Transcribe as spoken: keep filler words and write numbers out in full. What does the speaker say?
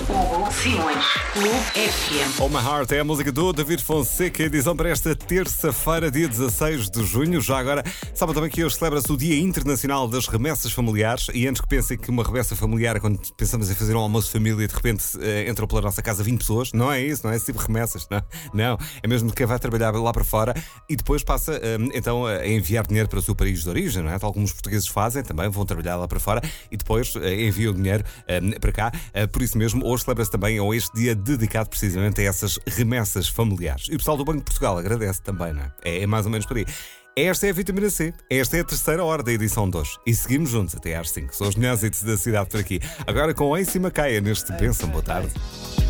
Hugo Simões, Clube F M. Oh My Heart é a música do David Fonseca, edição para esta terça-feira, dia dezasseis de junho. Já agora, sabem também que hoje celebra-se o Dia Internacional das Remessas Familiares. E antes que pensem que uma remessa familiar é quando pensamos em fazer um almoço de família e de repente uh, entram pela nossa casa vinte pessoas, não é isso, não é esse tipo de remessas, não. Não, é mesmo de quem vai trabalhar lá para fora e depois passa uh, então a enviar dinheiro para o seu país de origem, não é? Tal como os portugueses fazem, também vão trabalhar lá para fora e depois uh, enviam o dinheiro uh, para cá. Uh, por isso mesmo, hoje celebra-se também ou este dia dedicado precisamente a essas remessas familiares. E o pessoal do Banco de Portugal agradece também, não é? É, é mais ou menos por aí. Esta é a Vitamina C. Esta é a terceira hora da edição de hoje. E seguimos juntos até às cinco. São os melhores hits da cidade por aqui. Agora com Ace e Macaia neste Pensam. Boa tarde.